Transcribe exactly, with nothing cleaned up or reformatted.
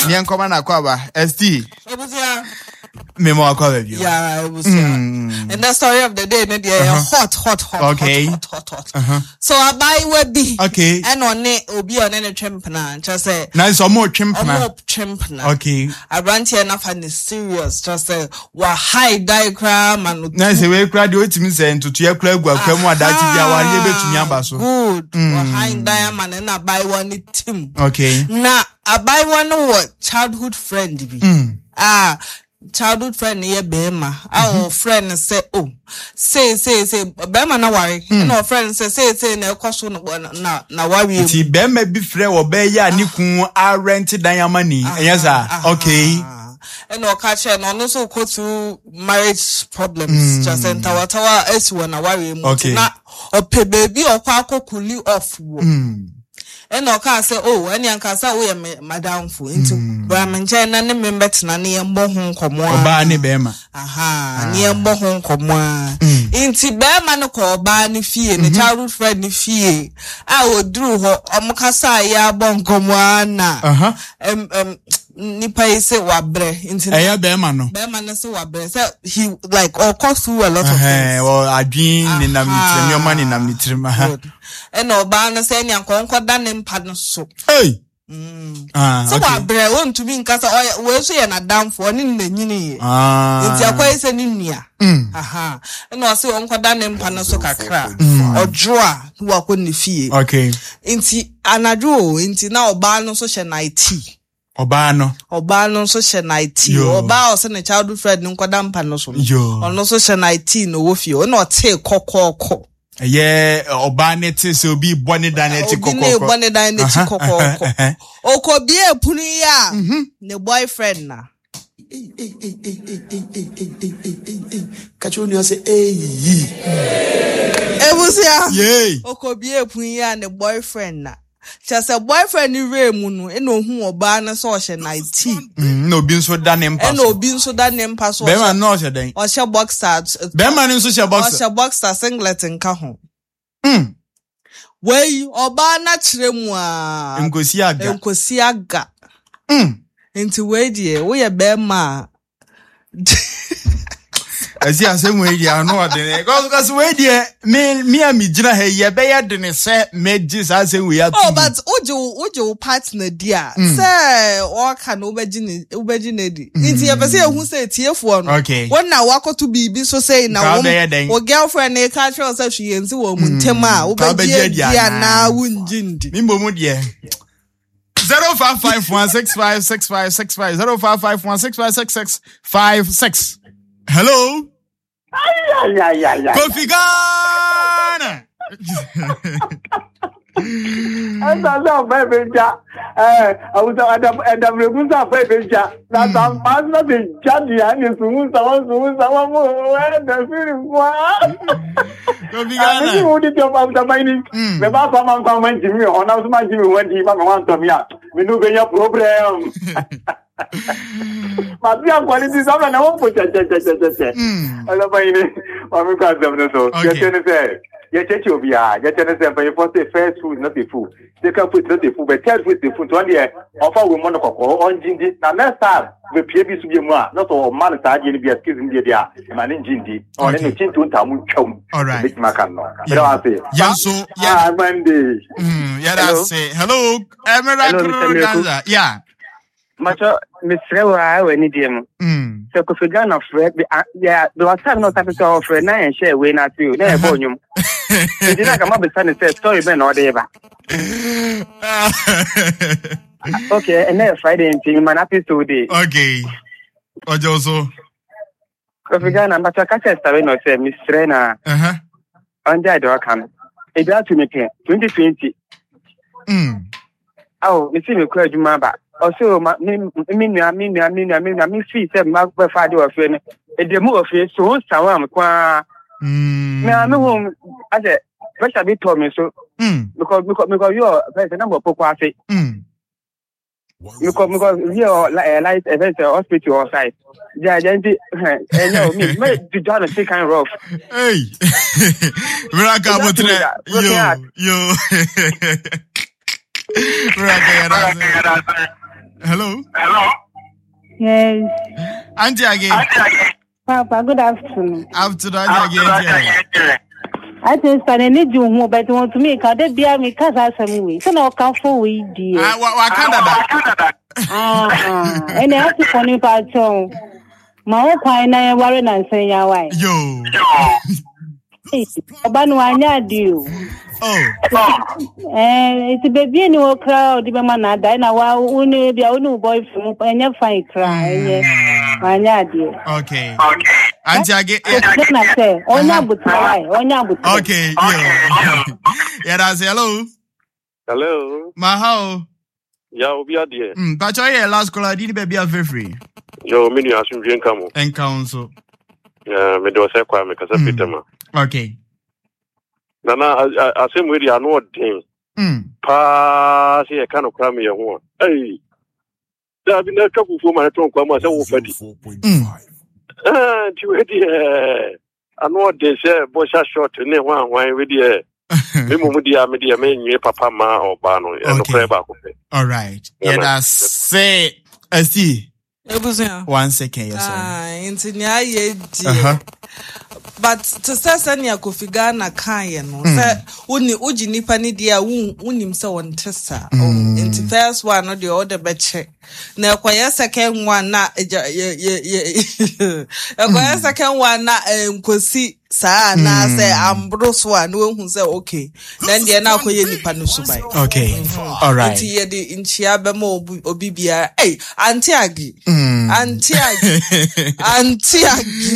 Nien koma na kwaba. S T. Memo akwa view. Yeah, it was. Mm. And the story of the day, no, uh-huh. hot, hot, hot, okay. hot, hot, hot, hot. Uh-huh. So I buy webi. Okay. And on it, obi on any chimpana. Just say. Now some more chimpana. More chimpana. Okay. I ran here enough and it's serious. Just say, wa high diagram and. Now say we crowd you to me say to to your club go come wa that dia wa ye be to nyamba so. Good. Mm. Wa high diamond and I buy one team. Okay. Now I buy one what childhood friend be. Mm. Ah. Childhood friend here Bema. Our friend say, oh, say, say, say, Bema na worry. And our friend say, say, say, na koso na na na worry. Ti Bema be friend or be ya ni kun a rent diamond. Yes, sir. Okay. And our catch and also go to marriage problems. Just enter whatever else when I worry. Okay. Na or pay baby or kwako kuli off. And no can say, oh, any uncle say, we are madam for into Brahmanjan and the member to near Bohun Commoa. Barney Bema. Aha, near Bohun Commoa. Into Bearman call Barney Fee and the childhood friend Fee. I would drew her Omcasa ya bon Commoana. Uh huh. Um, um, Nipa say wabre into Aya Bearman. Bearman say wabre. So he like or cost through a lot of things. Well, I dream in a mitrim, your money in a mitrim. And no banner saying, Uncle Dan partner so. Hey. Mm. Ah, so what bre want to be in casa or we say an adam for in the nini. Ah. It's a question in here. Aha. And I say Uncle Dan partner so kakra or draw who are couldn't fee. Okay. Inti anadro inti now ban social night. Obano. Obano social night. Oba or send a childhood friend Uncle Dan partner so. Yo. Or no social night no wolf you not take cock. Yeah, Obanete so be bonny daneti koko. Bonny daneti koko. Oko be a punya. The boyfriend na. Kachunya say, hey. Ebusia. Yay. Oko be a punya the boyfriend na. Just a boyfriend in Raymunu, and no who or banner social nineteen. No being so done in and no being so done in pass. Bema no day. Or shall box start. Bema in social box. Or shall box star singlet and cajon. Hmm. Way or banner tremwa. Nkosiaga. Nkosiaga. Hmm. Into way, dear, we are Bema. I see a same way, I know what they go because way dear, me, me, and me, Jina, hey, ya bear didn't say, made this as we are. Oh, but Ojo, Ojo partner, dear, say, or can Ubejin, Ubejin, it's your person who say tear for okay. When now walk to be so say now, or girlfriend, a catch herself, she ends woman, Tema, Ubejin, now, Wunjindi. Nimbo Mudia. Zero five five one six five six five six five zero five five one six five six six five six. Hello. Ay, ay, ay, ay. Kofi Ghana. And that's our baby. Eh, I was at the at the Rebusa baby. That's our master the judge and his wounds are soon someone where the feeling was. Kofi Ghana. You would jump out the mining. The bath of my comment to me on how much you went to want to me up. We know your problem. But we have qualities of an own put it. I love my I'm got them so. You're going to say, you're going to be, you're going to say, but you first say first food, not the food. They can put not the food, but tell with the food one year, offer with monococo on Jindy. Now, next time, the P B to be more, not all man started to be excused in the area, man in Jindy, or any chin to Tamu chum. All right, Miss Macano. Yeah, so, yeah, Monday. Yeah, that's it. Hello, Emerald. Yeah. Macho, Miss Rewa, when it is. Hm. So, if you got off, yeah, the last time not happened to offer a nine share way not you. Never bonum. You did not come up with Sunday said, sorry, Ben, or ever. Okay, and then Friday and thing, man, happy today. Okay. Ojoso. If you got a matter, I said, Miss Rena. Uh huh. On that, I come. It got to me, twenty twenty. Hm. Oh, you see me, Craig, my back. Also, me, me, me, me, me, me, me, me, me, see, said, my father of friend, a demo of it, so, so, I'm qua. Me, I know, I said, first I be told me so, because, because, because you're a number of people, I say, because, because you're like a event hospital or site. Yeah, then, and no, me, the John is kind of rough. Hey, yo, yo. Hello. Hello. Yes. Auntie again. Papa, good afternoon. Afternoon, Auntie again. I just I need you more, but want to make a dead beer me cause I some way. So now come for we dear. Ah, what Canada? Ah, and I have to phone you part so. My pine I worry and say ya why. Yo. Abanwanya do. Oh. Eh, it's a baby in your crowd, the man die now. Only be a new boy from any fine cry. Okay. Okay. Auntie again. I say, on your boot, on your boot. Okay. Yeah. Yeah, that's hello. Hello. Mahao. Yeah, Obi Adie. Hmm. But I last call I did baby a very free. Yo, mini asum bien kamo. En council. Yeah, me do say kwa me kasa pitema. Okay. Nana asem we dia no den. Hmm. Pa se e kan okra me ye ho. Hey. Da bi na kafu fo ma ton kwa ma se wo fadi. Hmm. Ah, ti we dia. Ano de se bo sha short ne ho anwan we dia. Me mo mu dia me dia me nwe papa ma oba no. E no kra ba ko fe. All right. Yeah, that's say I see. One second, yes, sir. Ah, intinya ye di. But to say sanya kofiga na kan no. Say uni uji nipa ni dia unim se won tesa. Inti first one no the other beche. Na kwaya second one na ye ye ye. Kwaya second one na nkosi saa na say ambros one no hu say okay. Then the na koye nipa no so bai. Okay. All right. Inti ye di inchia be mo obi bia. Hey, auntie agi. Auntie agi. Auntie agi.